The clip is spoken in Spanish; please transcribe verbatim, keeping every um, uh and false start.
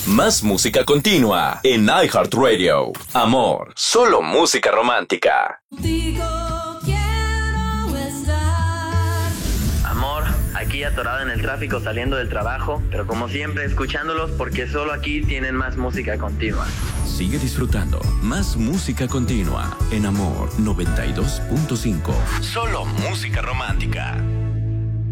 Más música continua en iHeartRadio. Amor, solo música romántica. Digo, quiero estar. Amor, aquí atorado en el tráfico saliendo del trabajo, pero como siempre escuchándolos porque solo aquí tienen más música continua. Sigue disfrutando más música continua en Amor noventa y dos punto cinco. Solo música romántica.